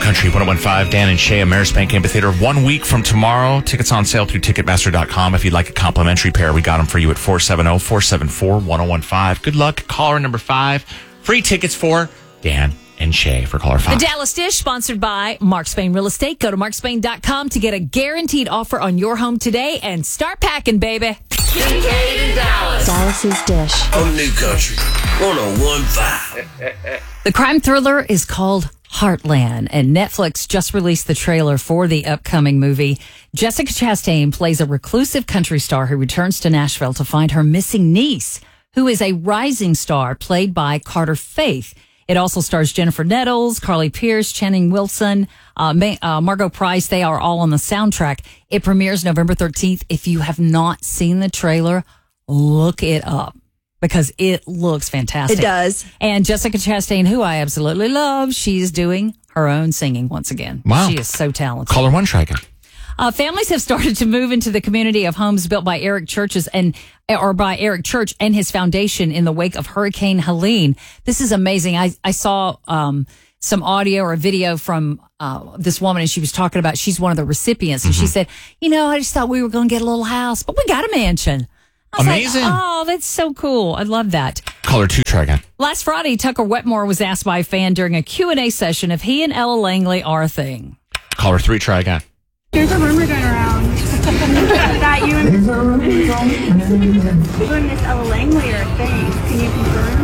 Country 101.5, Dan and Shay, Ameris Bank Amphitheater. 1 week from tomorrow. Tickets on sale through Ticketmaster.com. If you'd like a complimentary pair, we got them for you at 470-474-1015. Good luck. Caller number 5. Free tickets for Dan and Shay for caller 5. The Dallas Dish, sponsored by Mark Spain Real Estate. Go to markspain.com to get a guaranteed offer on your home today and start packing, baby. Kincaid in Dallas. Dallas's Dish. On New Country 101.5. The crime thriller is called Heartland, and Netflix just released the trailer for the upcoming movie. Jessica Chastain plays a reclusive country star who returns to Nashville to find her missing niece, who is a rising star played by Carter Faith. It also stars Jennifer Nettles, Carly Pierce, Channing Wilson, Margot Price. They are all on the soundtrack. It premieres November 13th. If you have not seen the trailer, look it up because it looks fantastic. It does. And Jessica Chastain, who I absolutely love, she's doing her own singing once again. Wow. She is so talented. Caller 1, try again. Families have started to move into the community of homes built by Eric Church and his foundation in the wake of Hurricane Helene. This is amazing. I saw some audio or a video from this woman, and she was talking about she's one of the recipients, and she said, I just thought we were going to get a little house, but we got a mansion. I was Amazing. Like, oh, that's so cool. I love that. Caller 2, try again. Last Friday, Tucker Wetmore was asked by a fan during a Q&A session if he and Ella Langley are a thing. Caller 3, try again. There's a rumor going around that you and Miss Ella Langley are a thing. Can you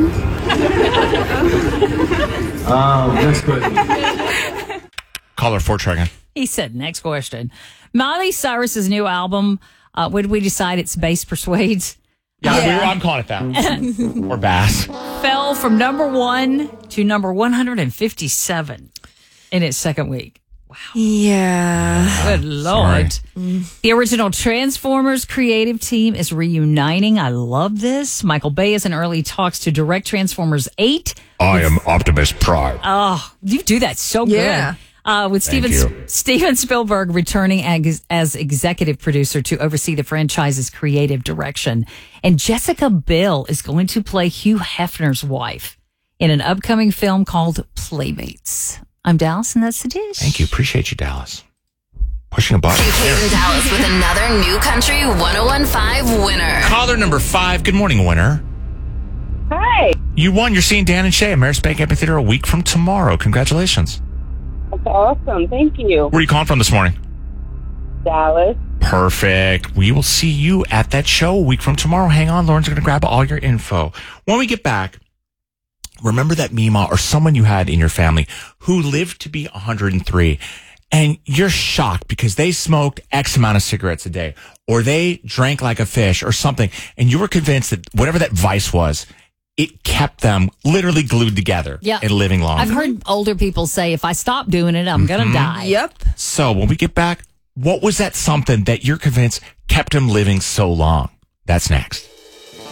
confirm? Next question. Caller 4, try again. He said, next question. Miley Cyrus's new album, what did we decide? It's Bass Persuades? Yeah. I'm calling it that. Or Bass. Fell from number 1 to number 157 in its second week. Wow. Yeah. Good Lord. The original Transformers creative team is reuniting. I love this. Michael Bay is in early talks to direct Transformers 8. I am Optimus Prime. Oh, you do that so Yeah. good. With Steven Spielberg returning as executive producer to oversee the franchise's creative direction. And Jessica Biel is going to play Hugh Hefner's wife in an upcoming film called Playmates. I'm Dallas, and that's the dish. Thank you. Appreciate you, Dallas. Pushing a button. Kincaid in Dallas with another New Country 101.5 winner. Caller number 5. Good morning, winner. Hi. You won. You're seeing Dan and Shay at Ameris Bank Amphitheater a week from tomorrow. Congratulations. That's awesome. Thank you. Where are you calling from this morning? Dallas. Perfect. We will see you at that show a week from tomorrow. Hang on. Lauren's going to grab all your info. When we get back, remember that Mima or someone you had in your family who lived to be 103 and you're shocked because they smoked X amount of cigarettes a day or they drank like a fish or something. And you were convinced that whatever that vice was, it kept them literally glued together and living longer. I've heard older people say, if I stop doing it, I'm going to die. Yep. So when we get back, what was that something that you're convinced kept them living so long? That's next.